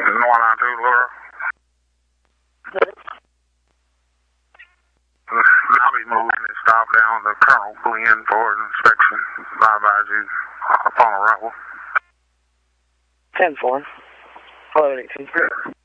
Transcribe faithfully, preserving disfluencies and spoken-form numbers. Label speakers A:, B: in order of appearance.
A: one nine two, Laura. I'll be moving this stop down to Colonel Glenn for an inspection. I advise you upon arrival.
B: ten four. eleven eighteen.